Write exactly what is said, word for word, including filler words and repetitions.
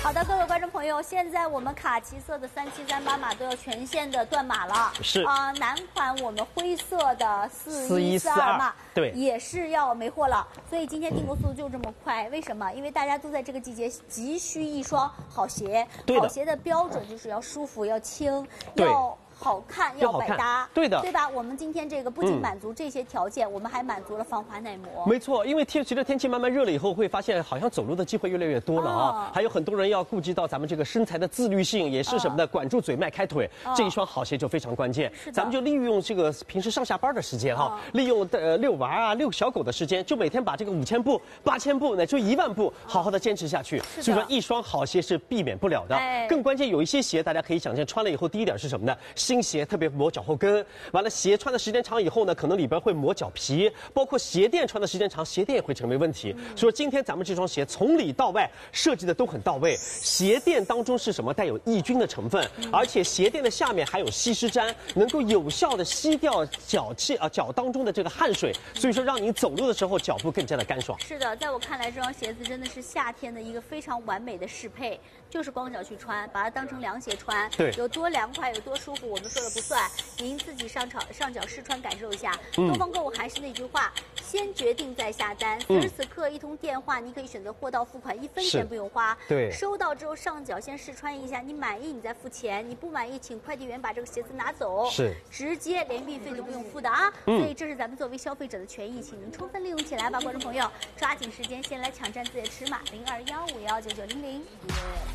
好的，各位观众朋友，现在我们卡其色的三七三八码都要全线的断码了。 是啊、呃，男款我们灰色的四一四二码， 对， 也是要没货了。所以今天订购速度就这么快，为什么？因为大家都在这个季节急需一双好鞋。好鞋的标准就是要舒服、要轻、要好看、要百搭， 对的， 对吧？我们今天这个不仅满足这些条件，嗯、我们还满足了防滑耐磨。 没错，因为天随着天气慢慢热了以后，会发现好像走路的机会越来越多了啊。哦、还有很多人要顾及到咱们这个身材的自律性，也是什么呢？哦、管住嘴，迈开腿，哦、这一双好鞋就非常关键。咱们就利用这个平时上下班的时间哈、哦，利用呃遛娃啊、遛小狗的时间，就每天把这个五千步、八千步乃至一万步，好好的坚持下去。所以说，一双好鞋是避免不了的。哎、更关键，有一些鞋大家可以想象，穿了以后，第一点是什么呢？新鞋特别磨脚后跟，完了鞋穿的时间长以后呢，可能里边会磨脚皮，包括鞋垫穿的时间长，鞋垫也会成为问题。嗯、所以说今天咱们这双鞋从里到外设计的都很到位，鞋垫当中是什么？带有抑菌的成分，嗯、而且鞋垫的下面还有吸湿粘，能够有效的吸掉脚气啊脚当中的这个汗水，所以说让你走路的时候脚步更加的干爽。 是的，在我看来，这双鞋子真的是夏天的一个非常完美的适配，就是光脚去穿，把它当成凉鞋穿， 对， 有多凉快，有多舒服，我们说了不算。您自己上场上脚试穿感受一下。嗯、东方购物还是那句话，先决定再下单。此时此刻，一通电话，你可以选择货到付款，一分钱不用花。 对， 收到之后上脚先试穿一下，你满意你再付钱，你不满意请快递员把这个鞋子拿走。 是， 直接连运费都不用付的啊。嗯、所以这是咱们作为消费者的权益，请您充分利用起来吧，观众朋友，抓紧时间先来抢占自己的尺码零二幺五幺九九零零。